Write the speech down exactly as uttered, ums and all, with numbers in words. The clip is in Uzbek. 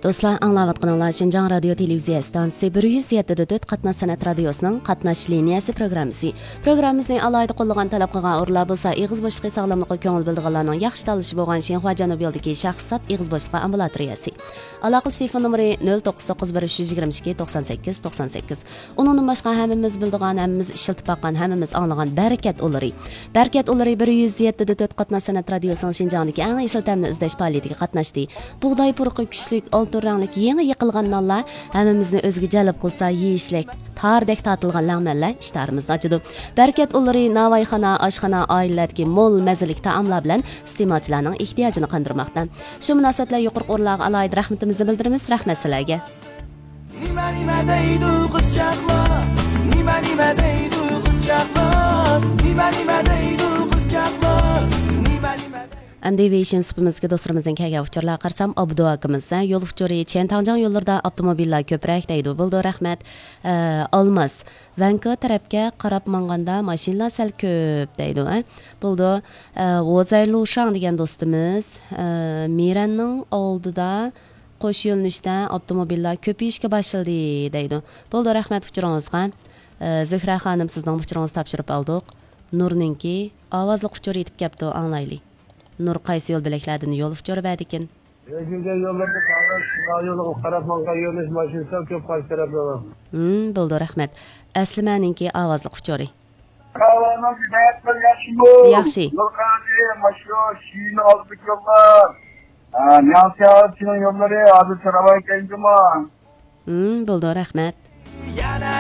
Dostlar, anlayatqanlar Şinjan Radio Televiziya stansiyasi bir yuz yetti nöqta to'rt Qatnash san'at radiosining Qatnash liniyasi programmasi. Programmamizning alayda qo'llagan talab qilgan o'rinlar bo'lsa, ig'iz bo'shliqi sog'lomlikqa ko'ngil bildirganlarning yaxshi tanlashi bo'lgan Shenhua Janubiy yo'ldagi shaxsat ig'iz bo'shliqi ambulatoriyasi. Aloqa telefon nomeri nol to'qqiz to'qqiz bir uch yuz yigirma ikki to'qson sakkiz to'qson sakkiz. Uningdan boshqa hammamiz bildigan, hammamiz ishlatib baqqan, hammamiz anglagan Barakat ulari. Barakat ulari bir yuz yetti nöqta to'rt Qatnash san'at radiosining Shinjongdagi eng asl ta'minni izlash faoliyatiga qatnashdi. Bug'doy puruqi kuchli oltin ranglik yangi yiqilgan nonlar hammamizni o'ziga jalb qilsa, yeyishlik tardek tatilgan langmallar ishtarimizni ochadi. Barakat ulari navoiyxona, oshxona, oilalardagi mo'l mazalik taomlar bilan iste'molchilarning ehtiyojini qondirmoqda. Shu munosabat bilan yuqori o'rinlarga alohida rahmatimizni bildiramiz. Rahmat sizlarga. Nima nima deydi qizchaqlar? Nima nima deydi qizchaqlar? Nima nima deydi qizchaqlar? Nima nima Amdevation supimizga do'stlarimizdan kelgan uchurlar qarsam Abdu akamiz yo'l uchuri Chentangjiang yo'llarida avtomobillar ko'proq deydi. Bo'ldi, rahmat. Olmas Vanko tarafga qarab manganda mashinalar sal ko'p deydi. Bo'ldi. Wozaylu Shang degan do'stimiz Miranning oldida qo'sh yo'nalishda avtomobillar ko'payishga boshladi deydi. Bo'ldi, rahmat uchuringizga. Zuhra xonim, sizning uchuringizni topshirib oldik. Nurninki ovozli uchur yetib kelibdi, anglaylik. Nur qaysi yo'l bilaklardan yo'l uchur berdikin? Yurgan yo'llarda qarash, yo'lga qarab manga yo'lish mashinasi ko'p qaysi tarafdan. Hmm, bo'ldi, rahmat. Aslimaninki ovozli uchuri. Qalanam bayat qilishmi? Yaxshi. Loqadi, mashina, shina oldik yo'llar. Ah, nasihatchining yo'llari hozir travay keldim. Hmm, bo'ldi, rahmat.